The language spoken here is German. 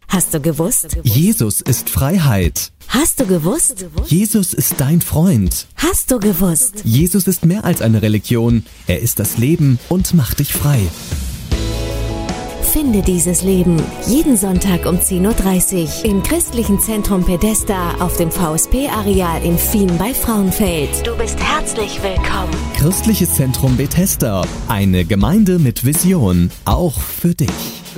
Hast du gewusst? Jesus ist Freiheit. Hast du gewusst? Jesus ist dein Freund. Hast du gewusst? Jesus ist mehr als eine Religion. Er ist das Leben und macht dich frei. Finde dieses Leben jeden Sonntag um 10:30 Uhr im Christlichen Zentrum Bethesda auf dem VSP-Areal in Fien bei Frauenfeld. Du bist herzlich willkommen. Christliches Zentrum Bethesda. Eine Gemeinde mit Vision. Auch für dich.